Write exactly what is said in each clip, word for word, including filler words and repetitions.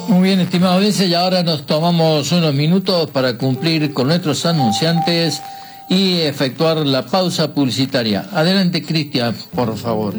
Muy bien, estimado audiencia, y ahora nos tomamos unos minutos para cumplir con nuestros anunciantes y efectuar la pausa publicitaria. Adelante, Cristian, por favor.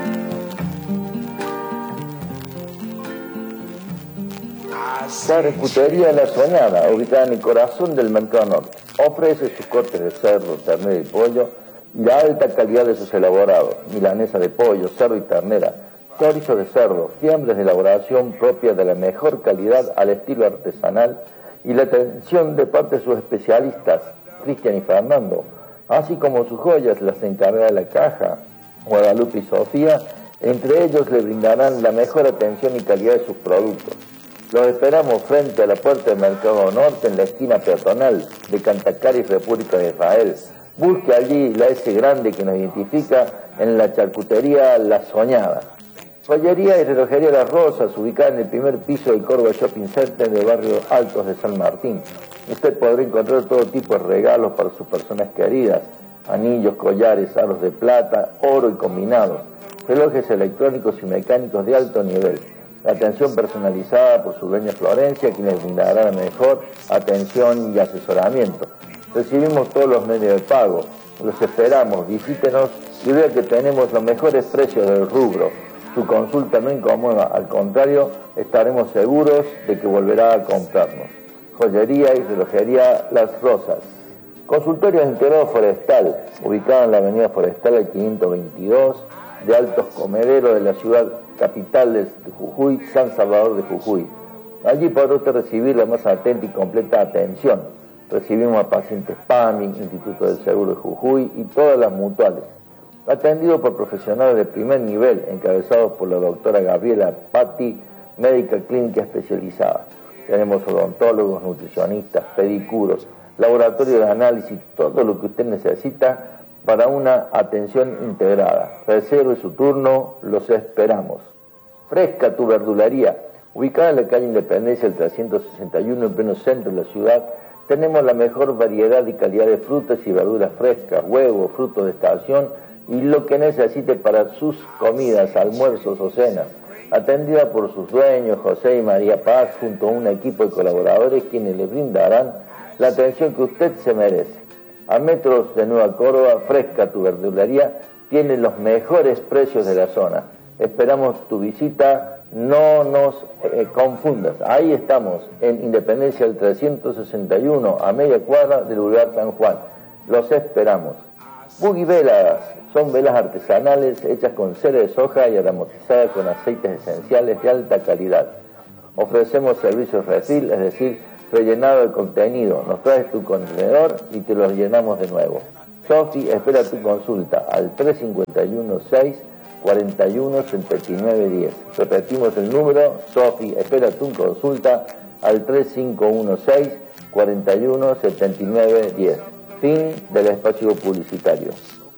Charcutería La Soñada, ubicada en el corazón del Mercado Norte. Ofrece sus cortes de cerdo, ternera y pollo y la alta calidad de sus elaborados. Milanesa de pollo, cerdo y ternera, chorizo de cerdo, fiambres de elaboración propia de la mejor calidad al estilo artesanal y la atención de parte de sus especialistas, Cristian y Fernando, así como sus joyas, las encarga de la caja, Guadalupe y Sofía. Entre ellos le brindarán la mejor atención y calidad de sus productos. Los esperamos frente a la puerta del Mercado Norte, en la esquina peatonal de Cantacari, República de Israel. Busque allí la S grande que nos identifica en la charcutería La Soñada. Joyería y relojería Las Rosas, ubicada en el primer piso del Córdoba Shopping Center del barrio Altos de San Martín. Usted podrá encontrar todo tipo de regalos para sus personas queridas: anillos, collares, aros de plata, oro y combinados, relojes electrónicos y mecánicos de alto nivel. Atención personalizada por su dueña Florencia, quien les brindará la mejor atención y asesoramiento. Recibimos todos los medios de pago. Los esperamos, visítenos y vea que tenemos los mejores precios del rubro. Su consulta no incomoda, al contrario, estaremos seguros de que volverá a comprarnos. Joyería y relojería Las Rosas. Consultorio integrado forestal, ubicado en la avenida Forestal al quinientos veintidós de Altos Comederos de la ciudad capital de Jujuy, San Salvador de Jujuy. Allí podrá usted recibir la más atenta y completa atención. Recibimos a pacientes P A M I, Instituto del Seguro de Jujuy y todas las mutuales. Atendido por profesionales de primer nivel, encabezados por la doctora Gabriela Patti, médica clínica especializada. Tenemos odontólogos, nutricionistas, pedicuros, laboratorio de análisis, todo lo que usted necesita para una atención integrada. Reserve su turno, los esperamos. Fresca tu verdulería, ubicada en la calle Independencia, el trescientos sesenta y uno, en pleno centro de la ciudad. Tenemos la mejor variedad y calidad de frutas y verduras frescas, huevos, frutos de estación y lo que necesite para sus comidas, almuerzos o cenas. Atendida por sus dueños, José y María Paz, junto a un equipo de colaboradores quienes le brindarán la atención que usted se merece. A metros de Nueva Córdoba, Fresca tu verdulería tiene los mejores precios de la zona. Esperamos tu visita, no nos eh, confundas. Ahí estamos, en Independencia del trescientos sesenta y uno, a media cuadra del Boulevard San Juan. Los esperamos. Buggy Velas son velas artesanales hechas con cera de soja y aromatizadas con aceites esenciales de alta calidad. Ofrecemos servicios refill, es decir, rellenado de contenido. Nos traes tu contenedor y te los llenamos de nuevo. Sofi espera tu consulta al tres cinco uno seis, cuarenta y uno, setenta y nueve diez. Repetimos el número. Sofi espera tu consulta al tres cinco uno seis, cuarenta y uno, setenta y nueve diez. Fin del espacio publicitario.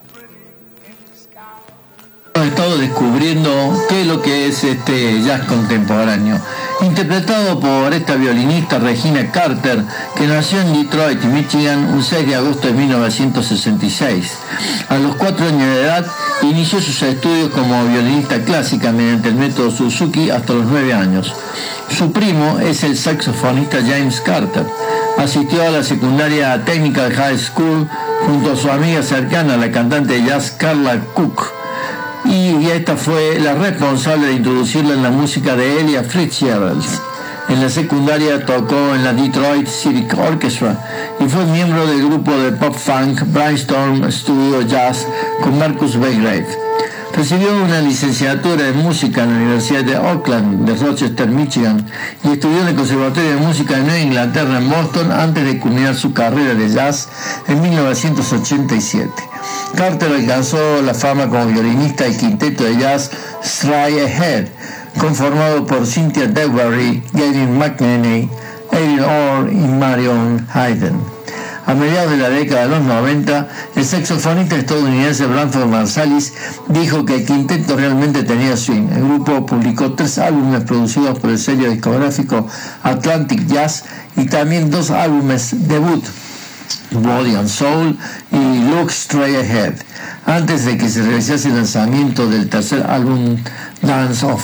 Hemos estado descubriendo qué es lo que es este jazz contemporáneo, interpretado por esta violinista Regina Carter, que nació en Detroit, Michigan, un seis de agosto de mil novecientos sesenta y seis. A los cuatro años de edad inició sus estudios como violinista clásica mediante el método Suzuki hasta los nueve años. Su primo es el saxofonista James Carter. Asistió a la secundaria Technical High School junto a su amiga cercana, la cantante de jazz Carla Cook, y esta fue la responsable de introducirla en la música de Ella Fitzgerald. En la secundaria tocó en la Detroit Civic Orchestra y fue miembro del grupo de pop funk Brainstorm Studio Jazz con Marcus Belgrave. Recibió una licenciatura en música en la Universidad de Oakland de Rochester, Michigan, y estudió en el Conservatorio de Música de Nueva Inglaterra en Boston antes de culminar su carrera de jazz en mil novecientos ochenta y siete. Carter alcanzó la fama como violinista del quinteto de jazz Straight Ahead, conformado por Cynthia Dewberry, Gavin McNamee, Erin Orr y Marion Hayden. A mediados de la década de los noventa, el saxofonista estadounidense Branford Marsalis dijo que el quinteto realmente tenía swing. El grupo publicó tres álbumes producidos por el sello discográfico Atlantic Jazz y también dos álbumes debut, Body and Soul y Look Straight Ahead, antes de que se realizase el lanzamiento del tercer álbum Dance of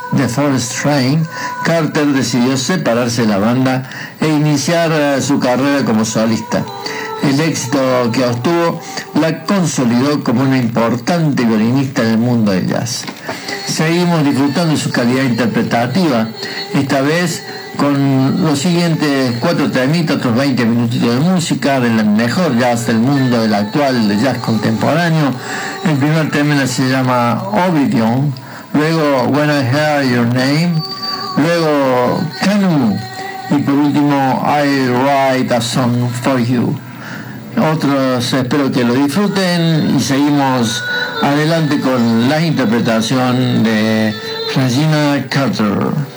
The Forest Train, Carter decidió separarse de la banda e iniciar uh, su carrera como solista. El éxito que obtuvo la consolidó como una importante violinista en el mundo del jazz. Seguimos disfrutando de su calidad interpretativa, esta vez con los siguientes cuatro temitas, otros veinte minutitos de música del mejor jazz del mundo, del actual de jazz contemporáneo. El primer tema se llama Oblivion, luego When I Hear Your Name, luego Canoe y por último I Write a Song for You. Otros espero que lo disfruten y seguimos adelante con la interpretación de Regina Carter.